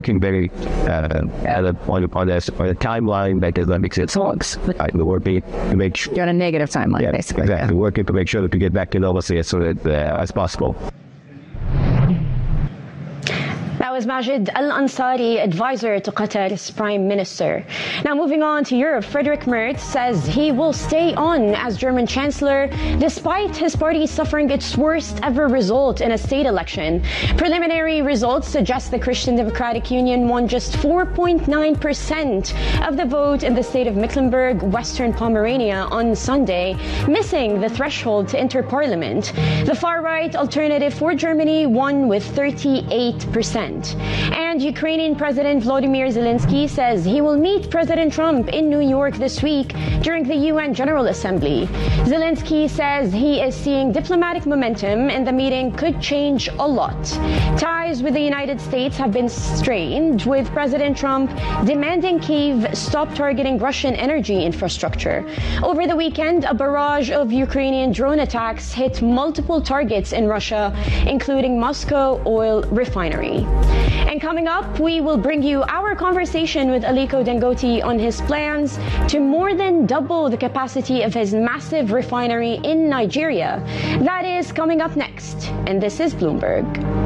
very on a timeline that doesn't make sense. We're working to make sure you're on a negative timeline, basically. Exactly. We're working to make sure that we get back to normalcy as soon as possible. That was Majid Al-Ansari, advisor to Qatar's Prime Minister. Now moving on to Europe, Friedrich Merz says he will stay on as German Chancellor despite his party suffering its worst ever result in a state election. Preliminary results suggest the Christian Democratic Union won just 4.9% of the vote in the state of Mecklenburg, Western Pomerania on Sunday, missing the threshold to enter parliament. The far-right Alternative for Germany won with 38%. And Ukrainian President Volodymyr Zelensky says he will meet President Trump in New York this week during the UN General Assembly. Zelensky says he is seeing diplomatic momentum and the meeting could change a lot. Ties with the United States have been strained, with President Trump demanding Kyiv stop targeting Russian energy infrastructure. Over the weekend, a barrage of Ukrainian drone attacks hit multiple targets in Russia, including Moscow oil refinery. And coming up, we will bring you our conversation with Aliko Dangote on his plans to more than double the capacity of his massive refinery in Nigeria. That is coming up next, and this is Bloomberg.